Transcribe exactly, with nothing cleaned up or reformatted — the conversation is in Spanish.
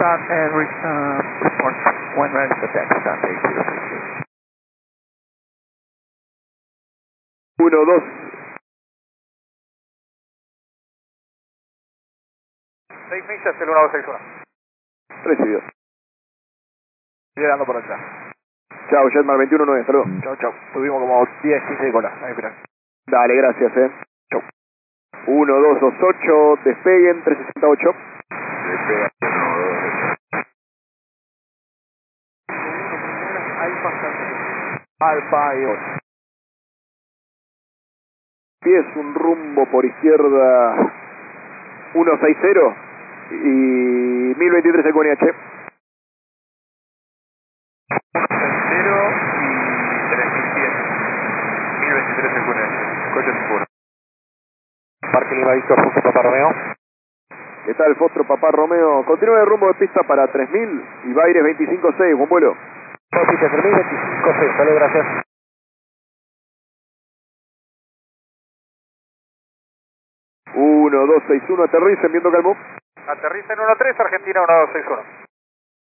start and re uh, report when ready for taxi, eight zero six two. uno, dos. seis millas, el uno dos seis uno. Recibido. Llegando por atrás. Chao, Jetmar veintiuno nueve, saludos. Chau, chau. Tuvimos como diez, quince de cola. Ahí, espera. Dale, gracias, eh. Chau. uno, dos, dos, ocho, despeguen, trescientos sesenta y ocho. Despega. Alfa, Alfa y ocho. diez, un rumbo por izquierda, ciento sesenta y mil veintitrés Q N H. cero y tres mil cien. mil veintitrés el Q N H. Coche seguro. Parque Lima Víctor, Foxtrot Papá Romeo. ¿Qué tal, Foxtrot Papá Romeo? Continúa el rumbo de pista para tres mil y Baires veinticinco seis, buen vuelo. Pista tres mil veinticinco seis, saludos, gracias. uno, dos, seis uno, aterricen, viendo calmo. Aterriza en uno tres, Argentina uno dos seis uno.